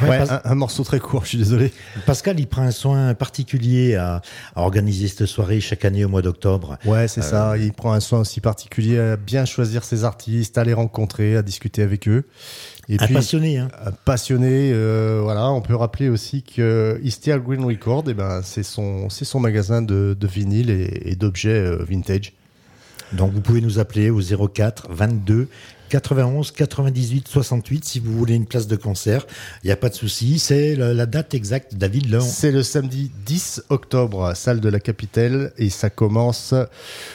Ouais, un morceau très court, je suis désolé. Pascal, il prend un soin particulier à organiser cette soirée chaque année au mois d'octobre. Ouais, c'est ça. Il prend un soin aussi particulier à bien choisir ses artistes, à les rencontrer, à discuter avec eux. Et Un puis, passionné, hein. un passionné, voilà. On peut rappeler aussi que Easter Green Record, c'est son magasin de vinyle et d'objets vintage. Donc vous pouvez nous appeler au 04 22 91 98 68 si vous voulez une place de concert. Il n'y a pas de souci. C'est la date exacte, David. Là, C'est le samedi 10 octobre, salle de la Capitale, et ça commence à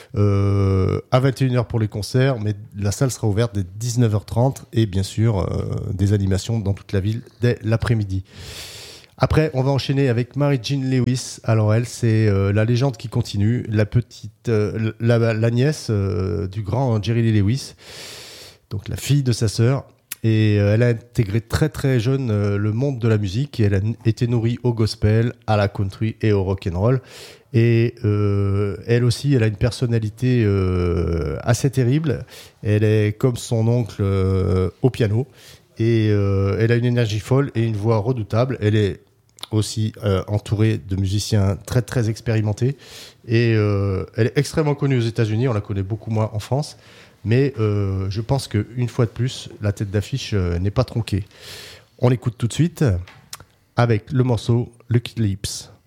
21h pour les concerts, mais la salle sera ouverte dès 19h30 et bien sûr des animations dans toute la ville dès l'après-midi. Après, on va enchaîner avec Mary Jean Lewis. Alors elle, c'est la légende qui continue, la petite, la nièce du grand Jerry Lee Lewis, donc la fille de sa sœur. Et elle a intégré très très jeune le monde de la musique. Et elle a été nourrie au gospel, à la country et au rock and roll. Et elle aussi, elle a une personnalité assez terrible. Elle est comme son oncle au piano. Et elle a une énergie folle et une voix redoutable. Elle est aussi entourée de musiciens très très expérimentés. Et elle est extrêmement connue aux États-Unis. On la connaît beaucoup moins en France. Mais je pense qu'une fois de plus, la tête d'affiche n'est pas tronquée. On l'écoute tout de suite avec le morceau Lucky Lips.